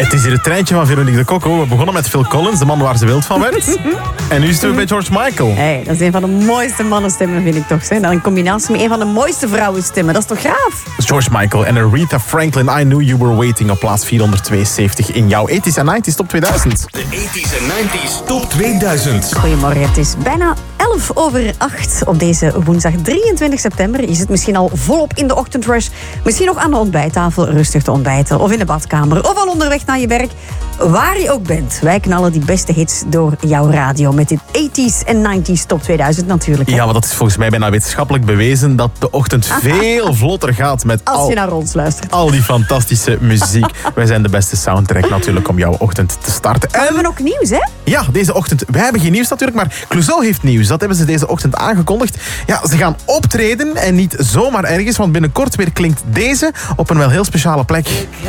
Het is hier het treintje van Veronique de Coco. We begonnen met Phil Collins, de man waar ze wild van werd. En nu is het bij George Michael. Hey, dat is een van de mooiste mannenstemmen, vind ik toch. Hè? Dan in combinatie met een van de mooiste vrouwenstemmen. Dat is toch gaaf? George Michael en Aretha Franklin, I Knew You Were Waiting op plaats 472 in jouw 80s en 90s top 2000. De 80s en 90s top 2000. Goedemorgen, het is bijna 7:11 op deze woensdag 23 september. Je zit misschien al volop in de ochtendrush. Misschien nog aan de ontbijttafel rustig te ontbijten. Of in de badkamer. Of al onderweg naar je werk. Waar je ook bent. Wij knallen die beste hits door jouw radio. Met dit 80s en 90s top 2000 natuurlijk. Hè? Ja, want dat is volgens mij bijna wetenschappelijk bewezen dat de ochtend veel vlotter gaat met Als je naar ons luistert. al die fantastische muziek. Wij zijn de beste soundtrack natuurlijk om jouw ochtend te starten. We hebben ook nieuws, hè? Ja, deze ochtend. Wij hebben geen nieuws natuurlijk, maar Clouseau heeft nieuws. Dat hebben ze deze ochtend aangekondigd. Ja, ze gaan optreden en niet zomaar ergens, want binnenkort weer klinkt deze op een wel heel speciale plek.